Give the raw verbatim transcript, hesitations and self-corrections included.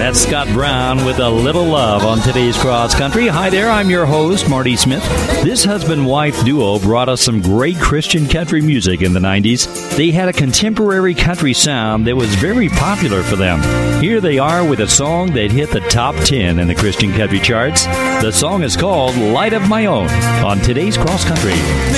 That's Scott Brown with A Little Love on today's Cross Country. Hi there, I'm your host, Marty Smith. This husband-wife duo brought us some great Christian country music in the nineties. They had a contemporary country sound that was very popular for them. Here they are with a song that hit the top ten in the Christian country charts. The song is called Light of My Own on today's Cross Country.